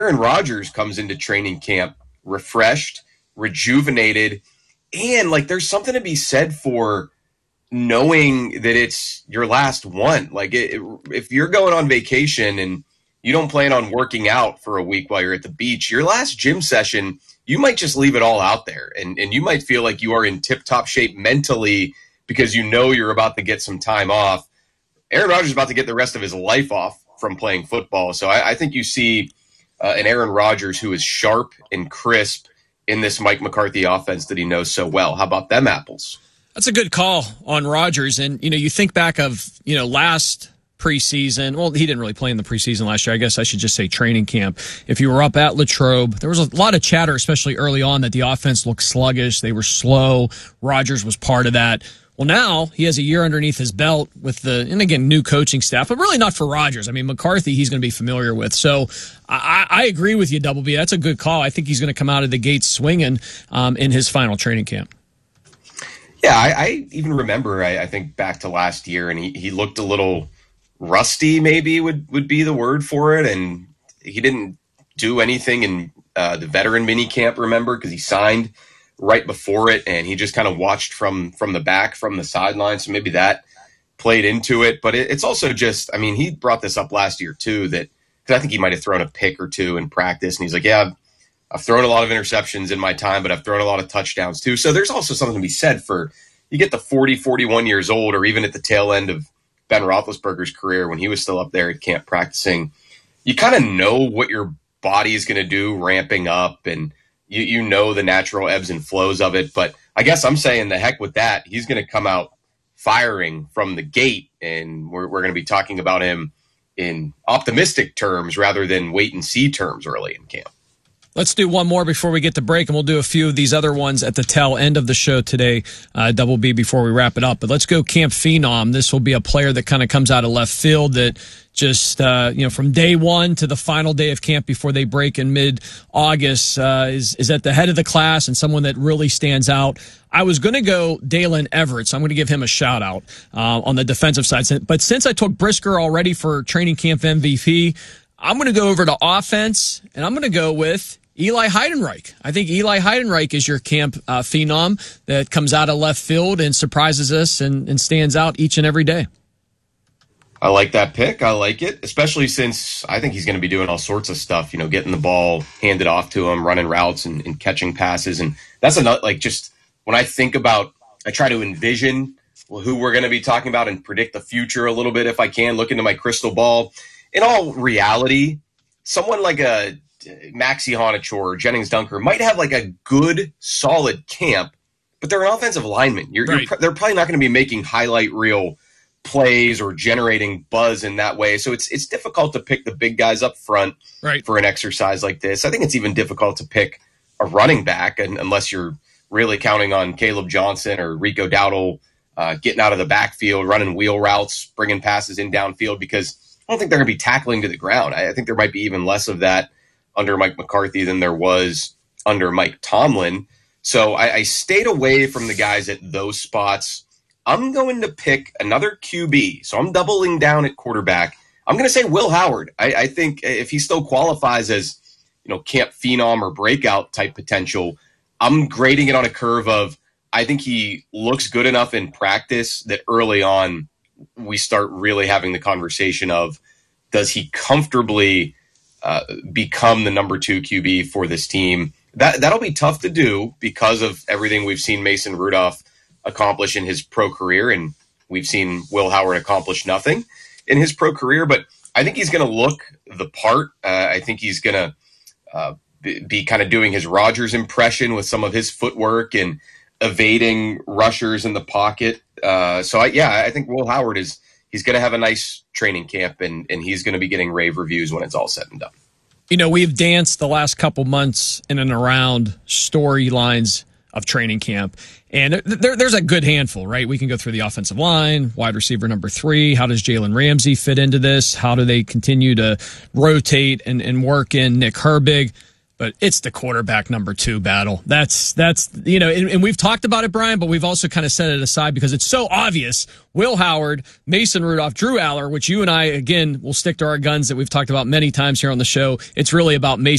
Aaron Rodgers comes into training camp refreshed, rejuvenated, and like there's something to be said for knowing that it's your last one. Like if you're going on vacation and you don't plan on working out for a week while you're at the beach, your last gym session, you might just leave it all out there. And you might feel like you are in tip-top shape mentally because you know you're about to get some time off. Aaron Rodgers is about to get the rest of his life off from playing football. So I think you see an Aaron Rodgers who is sharp and crisp in this Mike McCarthy offense that he knows so well. How about them apples? That's a good call on Rodgers. And, you think back of, last preseason. Well, he didn't really play in the preseason last year. I guess I should just say training camp. If you were up at Latrobe, there was a lot of chatter, especially early on, that the offense looked sluggish. They were slow. Rodgers was part of that. Well, now he has a year underneath his belt with and again, new coaching staff, but really not for Rodgers. I mean, McCarthy, he's going to be familiar with. So I agree with you, Double B. That's a good call. I think he's going to come out of the gates swinging in his final training camp. Yeah, I even remember, I think back to last year, and he looked a little rusty, maybe would be the word for it. And he didn't do anything in the veteran mini camp, remember, because he signed right before it, and he just kind of watched from the back, from the sideline. So maybe that played into it. But it's also just, I mean, he brought this up last year too, that because I think he might have thrown a pick or two in practice, and he's like, yeah, I've thrown a lot of interceptions in my time, but I've thrown a lot of touchdowns too. So there's also something to be said for, you get to 40, 41 years old, or even at the tail end of Ben Roethlisberger's career when he was still up there at camp practicing, you kind of know what your body is going to do ramping up, and you know the natural ebbs and flows of it. But I guess I'm saying the heck with that. He's going to come out firing from the gate, and we're going to be talking about him in optimistic terms rather than wait and see terms early in camp. Let's do one more before we get to break, and we'll do a few of these other ones at the tail end of the show today, Double B, before we wrap it up. But let's go Camp Phenom. This will be a player that kind of comes out of left field that just, from day one to the final day of camp before they break in mid-August, is at the head of the class and someone that really stands out. I was going to go Dalen Everett, so I'm going to give him a shout-out on the defensive side. But since I took Brisker already for training camp MVP, I'm going to go over to offense, and I'm going to go with Eli Heidenreich. I think Eli Heidenreich is your camp phenom that comes out of left field and surprises us and stands out each and every day. I like that pick. I like it, especially since I think he's going to be doing all sorts of stuff, getting the ball handed off to him, running routes and catching passes. And that's another, just when I think about, I try to envision who we're going to be talking about and predict the future a little bit if I can, look into my crystal ball. In all reality, someone like a Maxi Honachor or Jennings Dunker might have like a good, solid camp, but they're an offensive lineman. They're probably not going to be making highlight reel plays or generating buzz in that way. So it's difficult to pick the big guys up front for an exercise like this. I think it's even difficult to pick a running back unless you're really counting on Caleb Johnson or Rico Dowdle getting out of the backfield, running wheel routes, bringing passes in downfield, because I don't think they're going to be tackling to the ground. I think there might be even less of that under Mike McCarthy than there was under Mike Tomlin. So I stayed away from the guys at those spots. I'm going to pick another QB. So I'm doubling down at quarterback. I'm going to say Will Howard. I think if he still qualifies as, camp phenom or breakout type potential, I'm grading it on a curve of, I think he looks good enough in practice that early on we start really having the conversation of, does he comfortably become the number 2 QB for this team? That'll be tough to do because of everything we've seen Mason Rudolph accomplish in his pro career, and we've seen Will Howard accomplish nothing in his pro career. But I think he's going to look the part. I think he's going to be kind of doing his Rodgers impression with some of his footwork and evading rushers in the pocket. I think Will Howard he's going to have a nice training camp, and he's going to be getting rave reviews when it's all said and done. We've danced the last couple months in and around storylines of training camp, and there's a good handful, right? We can go through the offensive line, wide receiver number 3. How does Jalen Ramsey fit into this? How do they continue to rotate and work in Nick Herbig? But it's the quarterback number 2 battle. That's and we've talked about it, Brian, but we've also kind of set it aside because it's so obvious. Will Howard, Mason Rudolph, Drew Aller, which you and I, again, will stick to our guns that we've talked about many times here on the show. It's really about Mason